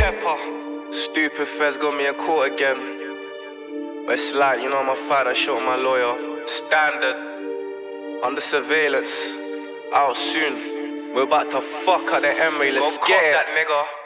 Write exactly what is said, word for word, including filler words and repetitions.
pepper. Stupid feds got me in court again. But it's like, you know, my father shot my lawyer. Standard. Under surveillance. Out soon. We're about to fuck up the Emery. Let's get it. That nigga.